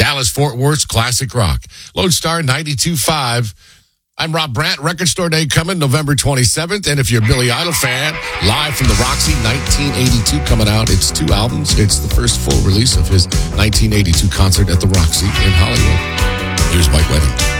Dallas-Fort Worth's classic rock. Lodestar 92.5. I'm Rob Brandt. Record Store Day coming November 27th. And if you're a Billy Idol fan, live from the Roxy 1982 coming out. It's 2 albums. It's the first full release of his 1982 concert at the Roxy in Hollywood. Here's Mike Wedding.